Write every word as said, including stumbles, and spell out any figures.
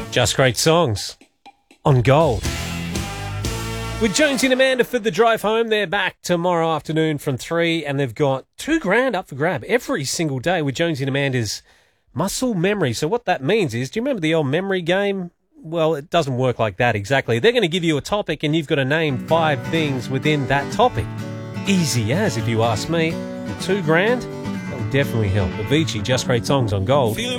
Just great songs on Gold. With Jonesy and Amanda for the drive home. They're back tomorrow afternoon from three, and they've got two grand up for grab every single day with Jonesy and Amanda's muscle memory. So what that means is, do you remember the old memory game? Well, it doesn't work like that exactly. They're going to give you a topic, and you've got to name five things within that topic. Easy as, if you ask me. And two grand, that will definitely help. Avicii, Just Great Songs on Gold.